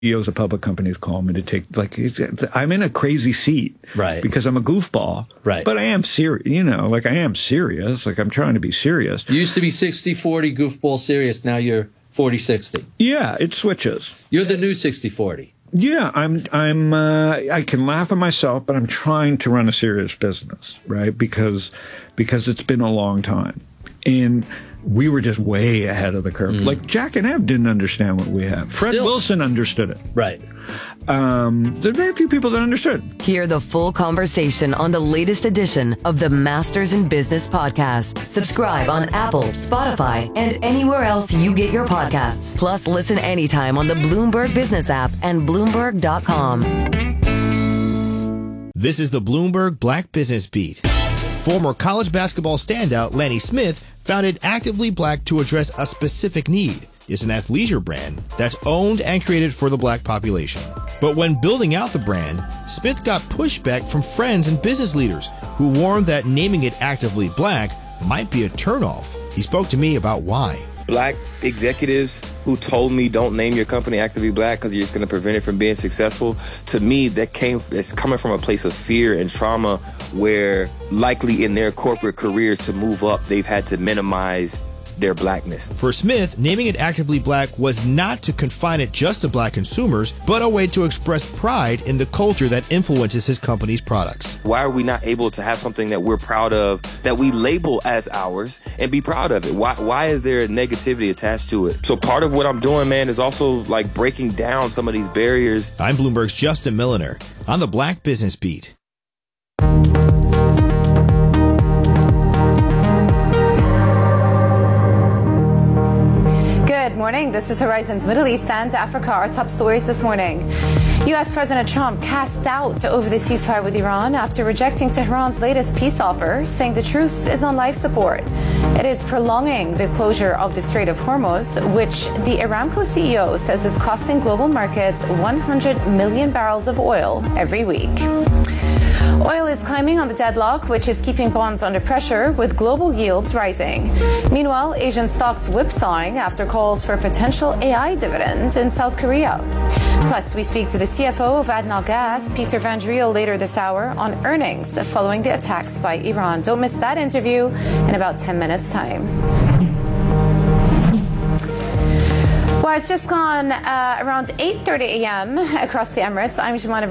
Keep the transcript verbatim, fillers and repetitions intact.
C E Os of public companies call me to take, like, I'm in a crazy seat. Right. Because I'm a goofball. Right. But I am serious, you know, like I am serious. Like I'm trying to be serious. You used to be sixty forty goofball serious. Now you're forty sixty. Yeah, it switches. You're the new sixty forty. Yeah, I'm, I'm, uh, I can laugh at myself, but I'm trying to run a serious business, right? Because, because it's been a long time. And we were just way ahead of the curve. Mm. Like Jack and Ev didn't understand what we have. Fred Still. Wilson understood it. Right. Um, there are very few people that understood. Hear the full conversation on the latest edition of the Masters in Business podcast. Subscribe on Apple, Spotify, and anywhere else you get your podcasts. Plus, listen anytime on the Bloomberg Business app and Bloomberg dot com. This is the Bloomberg Black Business Beat. Former college basketball standout Lanny Smith founded Actively Black to address a specific need. It's an athleisure brand that's owned and created for the black population. But when building out the brand, Smith got pushback from friends and business leaders who warned that naming it Actively Black might be a turnoff. He spoke to me about why. Black executives who told me don't name your company Actively Black because you're just going to prevent it from being successful. To me, that came, it's coming from a place of fear and trauma where likely in their corporate careers to move up, they've had to minimize their blackness. For Smith, naming it Actively Black was not to confine it just to black consumers, but a way to express pride in the culture that influences his company's products. Why are we not able to have something that we're proud of, that we label as ours, and be proud of it? Why, why is there a negativity attached to it? So part of what I'm doing, man, is also like breaking down some of these barriers. I'm Bloomberg's Justin Milliner on the Black Business Beat. Good morning. This is Horizon's Middle East and Africa. Our top stories this morning. U S. President Trump cast doubt over the ceasefire with Iran after rejecting Tehran's latest peace offer, saying the truce is on life support. It is prolonging the closure of the Strait of Hormuz, which the Aramco C E O says is costing global markets one hundred million barrels of oil every week. Oil is climbing on the deadlock, which is keeping bonds under pressure, with global yields rising. Meanwhile, Asian stocks whipsawing after calls for potential A I dividends in South Korea. Plus, we speak to the C F O of ADNOC Gas, Peter Van Driel, later this hour on earnings following the attacks by Iran. Don't miss that interview in about ten minutes' time. Well, it's just gone uh, around eight thirty a.m. across the Emirates. I'm Jemana